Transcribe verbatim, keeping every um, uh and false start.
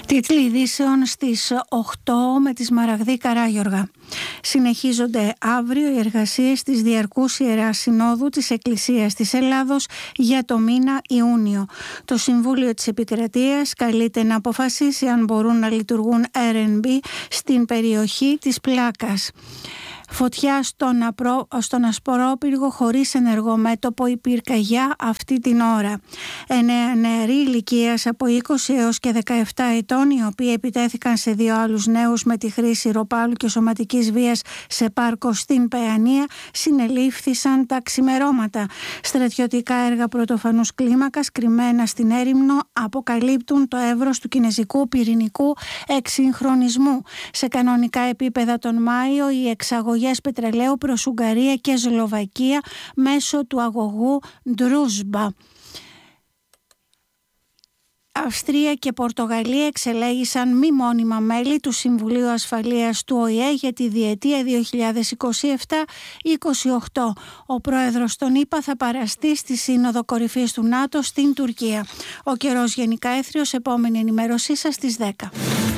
Τίτλοι ειδήσεων στις οκτώ με τη Σμαραγδή Καράγιοργα. Συνεχίζονται αύριο οι εργασίες της Διαρκούς Ιεράς Συνόδου της Εκκλησίας της Ελλάδος για το μήνα Ιούνιο. Το Συμβούλιο της Επικρατείας καλείται να αποφασίσει αν μπορούν να λειτουργούν αρ εν μπι στην περιοχή της Πλάκας. Φωτιά στον, απρό, στον Ασπορόπυργο χωρίς ενεργό μέτωπο η πυρκαγιά αυτή την ώρα. Εννέα νεαροί ηλικίας από είκοσι έως και δεκαεπτά ετών, οι οποίοι επιτέθηκαν σε δύο άλλους νέους με τη χρήση ροπάλου και σωματικής βίας σε πάρκο στην Παιανία, συνελήφθησαν τα ξημερώματα. Στρατιωτικά έργα πρωτοφανούς κλίμακας κρυμμένα στην έρημνο αποκαλύπτουν το εύρος του κινεζικού πυρηνικού εξυγχρονισμού. Σε κανονικά επίπεδα τον Μάιο οι εξαγωγές πετρελαίου προς Ουγγαρία και Σλοβακία μέσω του αγωγού Ντρούσμπα. Αυστρία και Πορτογαλία εξελέγησαν μη μόνιμα μέλη του Συμβουλίου Ασφαλείας του Ο Η Ε για τη διετία δύο χιλιάδες είκοσι επτά είκοσι οκτώ. Ο πρόεδρος των ΗΠΑ θα παραστεί στη Σύνοδο Κορυφής του ΝΑΤΟ στην Τουρκία. Ο καιρός γενικά έθριος, επόμενη ενημέρωσή σας στις δέκα.